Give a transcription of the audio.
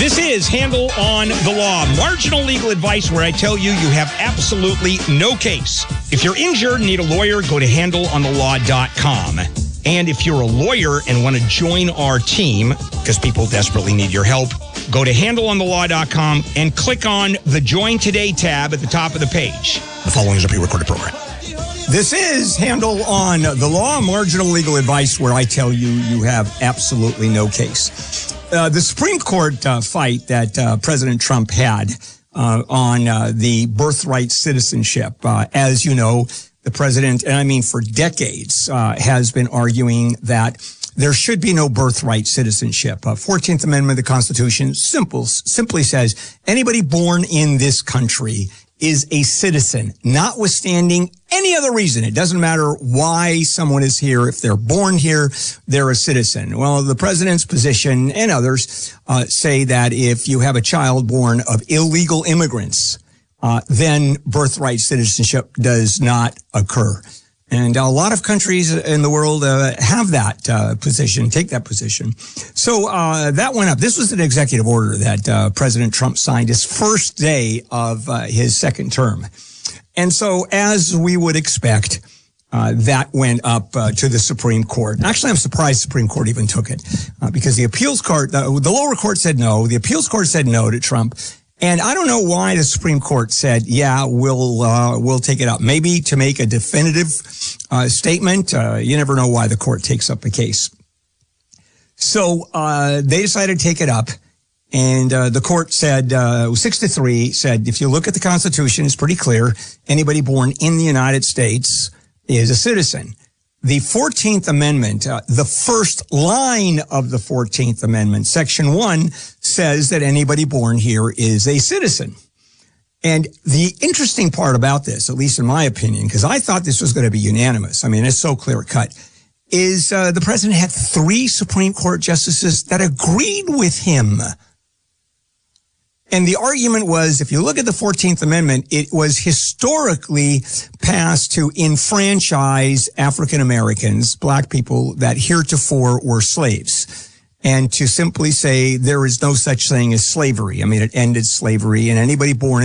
This is Handle on the Law, marginal legal advice where I tell you you have absolutely no case. If you're injured and need a lawyer, go to handleonthelaw.com. And if you're a lawyer and want to join our team, because people desperately need your help, go to handleonthelaw.com and click on the Join Today tab at the top of the page. The following is a pre-recorded program. This is Handle on the Law, marginal legal advice where I tell you you have absolutely no case. The Supreme Court fight that President Trump had on the birthright citizenship, as you know, the president, and I mean for decades, has been arguing that there should be no birthright citizenship. 14th Amendment of the Constitution simply says anybody born in this country is a citizen, notwithstanding any other reason. It doesn't matter why someone is here. If they're born here, they're a citizen. Well, the president's position and others say that if you have a child born of illegal immigrants, then birthright citizenship does not occur. And a lot of countries in the world have that position, take that position. So that went up. This was an executive order that President Trump signed his first day of his second term. And so as we would expect, that went up to the Supreme Court. Actually, I'm surprised the Supreme Court even took it because the appeals court, the lower court said no. The appeals court said no to Trump. And I don't know why the Supreme Court said, yeah, we'll take it up. Maybe to make a definitive statement. You never know why the court takes up a case. So they decided to take it up. And the court said, 6-3, said, if you look at the Constitution, it's pretty clear. Anybody born in the United States is a citizen. The 14th Amendment, the first line of the 14th Amendment, Section 1, says that anybody born here is a citizen. And the interesting part about this, at least in my opinion, because I thought this was going to be unanimous, I mean, it's so clear cut, is the president had 3 Supreme Court justices that agreed with him. And the argument was, if you look at the 14th Amendment, it was historically passed to enfranchise African Americans, black people that heretofore were slaves, and to simply say there is no such thing as slavery. I mean, it ended slavery, and anybody born